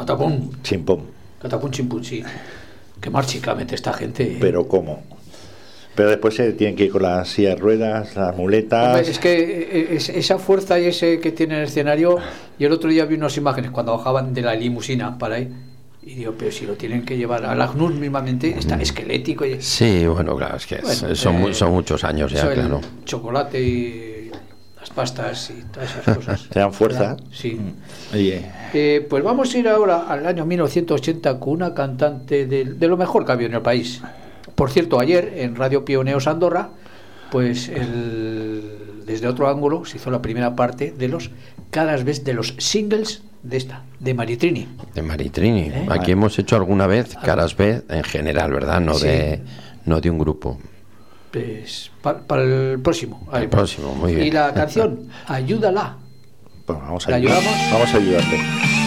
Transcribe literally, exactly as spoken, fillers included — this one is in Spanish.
Catapum. Chimpum. Catapum, chimpum, sí. Qué marchica mete esta gente. Pero ¿cómo? Pero después se tienen que ir con las sillas de ruedas, las muletas. Hombre, es que es, esa fuerza y ese que tiene el escenario. Y el otro día vi unas imágenes cuando bajaban de la limusina para ahí. Y digo, pero si lo tienen que llevar a la A C N U R mismamente, está esquelético. Y... Sí, bueno, claro, es que bueno, es, son, eh, son muchos años ya, claro. Chocolate y las pastas y todas esas cosas. ¿Te dan fuerza? Sí. Oye. Eh, pues vamos a ir ahora al año mil novecientos ochenta con una cantante de, de lo mejor que había en el país. Por cierto, ayer en Radio Pioneos Andorra, pues el, desde otro ángulo se hizo la primera parte de los caras vez de los singles de esta, de Maritrini. De Maritrini. ¿Eh? Aquí vale. hemos hecho alguna vez caras B en general, ¿verdad? No Sí. de no de un grupo. Pues para pa el próximo. El próximo, muy bien. Y la canción, Ayúdala. Bueno, vamos a ¿La ayudar. ayudamos? Vamos a ayudarte.